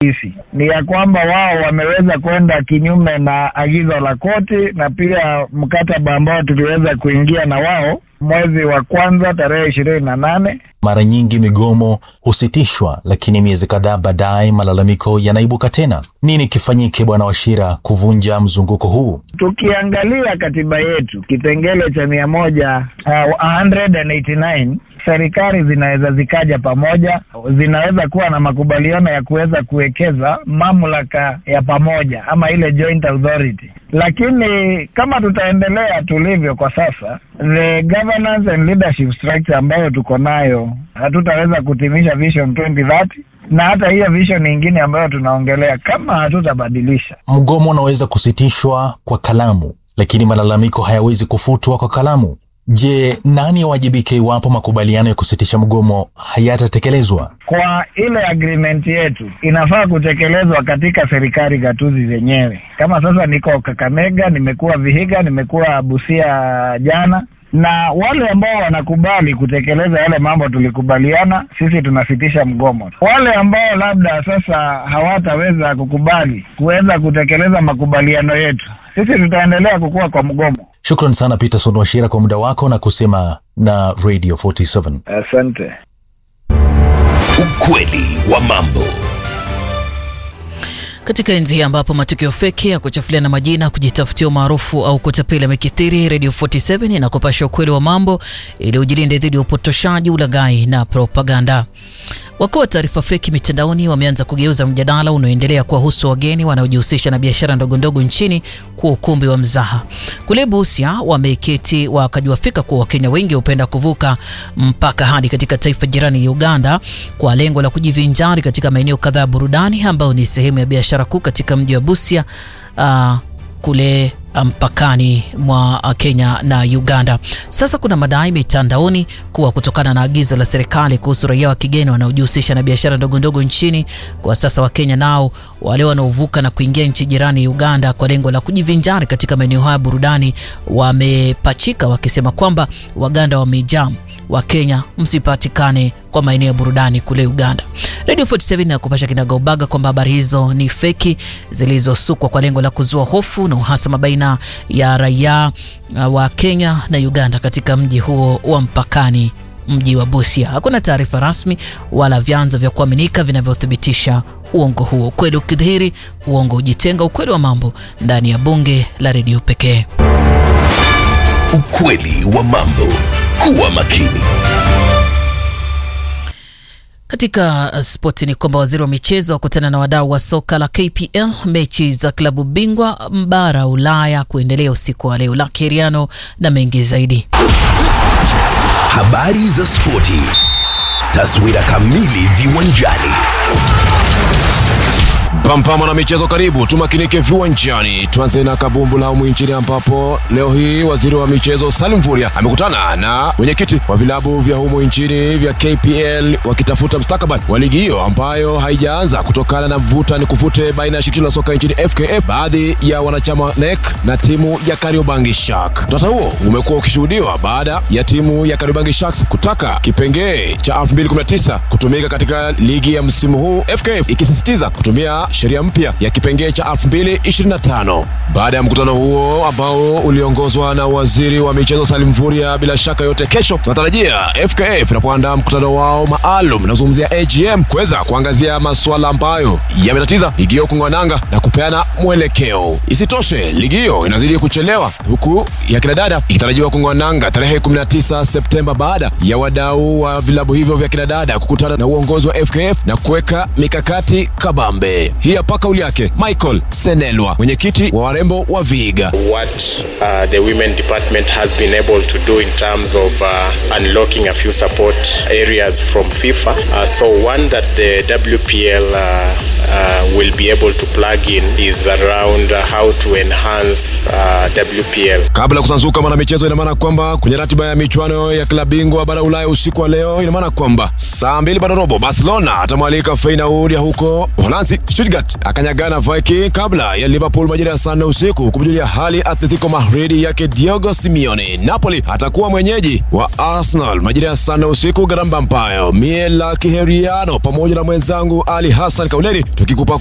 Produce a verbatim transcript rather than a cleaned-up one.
ni ya kwamba wao wameweza kwenda kinyume na agizo la koti na pia mkataba ambao tuliweza kuingia na wao mwezi wa kwanza tarehe ishirini na nane. Mara nyingi migomo husitishwa, lakini miezi kadhaa baadaye malalamiko yanaibuka tena. Nini kifanyike Bwana Wachira kuvunja mzunguko huu? Tukiangalia katiba yetu kipengele cha mia moja uh, mia moja themanini na tisa, serikali zinaweza zikaja pamoja, zinaweza kuwa na makubaliano ya kuweza kuwekeza mamlaka ya pamoja ama ile joint authority. Lakini kama tutaendelea tulivyo kwa sasa, the governance and leadership structure ambayo tuko nayo, hatutaweza kutimisha vision twenty thirty na hata hiyo vision nyingine ambayo tunaongelea kama hatutabadilisha. Mgomo unaweza kusitishwa kwa kalamu, lakini malalamiko hayawezi kufutwa kwa kalamu. Je, nani wajibike iwapo makubaliano ya kusitisha mgomo hayatatekelezwa? Kwa ile agreement yetu inafaa kutekelezwa katika serikali gatuzi zenyewe. Kama sasa niko Kakamega, nimekuwa Vihiga, nimekuwa Busia jana, na wale ambao wanakubali kutekeleza yale mambo tulikubaliana, sisi tunasitisha mgomo. Wale ambao labda sasa hawataweza kukubali kuweza kutekeleza makubaliano yetu, sisi tutaendelea kukua kwa mgomo. Shukran sana Peterson Wachira kwa muda wako na kusema na Radio forty-seven. Asante. Ukweli wa mambo. Katika enzi ambapo matukio feki ya kuchafulia na majina, kujitafutia maarufu au kutapeli yamekithiri, Radio forty-seven inakupasha ukweli wa mambo ili ujilinde dhidi ya upotoshaji, ulaghai na propaganda. Wakuu wa taarifa feki mitandaoni wameanza kugeuza mjadala unaoendelea kuwahusu wageni wanaojihusisha na biashara ndogo ndogo nchini kuwa ukumbi wa mzaha. Kule Busia wameketi wakajua fika kuwa Wakenya wengi hupenda kuvuka mpaka hadi katika taifa jirani ya Uganda kwa lengo la kujivinjari katika maeneo kadhaa burudani ambao ni sehemu ya biashara kuu katika mji wa Busia uh, kule mpakani mwa Kenya na Uganda. Sasa kuna madai mitandaoni kuwa kutokana na agizo la serikali kuhusu raia wa kigeni wanaojihusisha na biashara ndogo ndogo nchini, kwa sasa Wakenya nao wale wanaovuka na kuingia nchi jirani Uganda kwa lengo la kujivinjari katika maeneo haya burudani wamepachika wakisema kwamba Waganda wamejam, Wakenya msipatikane kwa maeneo ya burudani kule Uganda. Radio forty-seven inakupasha kinagaubaga kwamba habari hizo ni feki zilizosukwa kwa lengo la kuzua hofu na uhasama baina ya raia wa Kenya na Uganda katika mji huo wa mpakani, mji wa Busia. Hakuna taarifa rasmi wala vyanzo vya kuaminika vinavyothibitisha uongo huo. Ukweli ukidhihiri, uongo ujitenga. Ukweli wa mambo ndani ya bunge la redio pekee. Ukweli wa mambo. Kuwa makini. Katika spoti ni kwamba waziri wa michezo wakutana na wadau wa soka la K P L, mechi za klabu bingwa mbara Ulaya kuendelea usiku wa leo. Lucky Riano na mengi zaidi. Habari za spoti. Taswira kamili viwanjani. Pampama na michezo, karibu tumakinike viwanjani. Tuanze na kabumbu la umu nchini ambapo leo hii waziri wa michezo Salim Mvurya amekutana na mwenyekiti wa vilabu vya humu nchini vya K P L wakitafuta mustakabali wa ligi hiyo ambayo haijaanza kutokana na vuta ni kufute baina ya shirikisho la soka nchini F K F, baadhi ya wanachama N E C na timu ya Kariobangi Sharks. Utata huo umekuwa ukishuhudiwa baada ya timu ya Kariobangi Sharks kutaka kipengee cha elfu mbili kumi na tisa kutumika katika ligi ya msimu huu, F K F ikisisitiza kutumia sheria mpya ya kipengee cha elfu mbili ishirini na tano. Baada ya mkutano huo ambao uliongozwa na waziri wa michezo Salim Mvurya, bila shaka yote kesho tunatarajia F K F inapoandaa mkutano wao maalum nazungumzia A G M kuweza kuangazia masuala ambayo yametatiza ligi hiyo kung'ananga na kupeana mwelekeo. Isitoshe, ligi hiyo inazidi kuchelewa huku ya kinadada ikitarajiwa kung'ananga tarehe kumi na tisa Septemba baada ya wadau wa vilabu hivyo vya kinadada kukutana na uongozi wa F K F na kuweka mikakati kabambe. Hii hapa kauli yake Michael Senelwa, mwenyekiti wa warembo wa Vihiga. What uh, the women department has been able to do in terms of uh, unlocking a few support areas from FIFA. Uh, so one that the W P L uh, uh, will be able to plug in is around uh, how to enhance uh, W P L. Kabla kusanzuka mwana michezo, ina maana kwamba kwenye ratiba ya michuano ya klabu bingwa bara Ulaya usiku wa leo, ina maana kwamba saa mbili baada robo Barcelona atamwalika Feyenoord ya huko Uholanzi. Stuttgart akanyagana Viking kabla ya Liverpool majira ya saa nne usiku kumjulia hali Atletico Madrid yake Diego Simeone. Napoli atakuwa mwenyeji wa Arsenal majira ya saa nne usiku Garamba Mpayo. Mie Lucky Heriano pamoja na mwenzangu Ali Hassan Kauleni tukikupa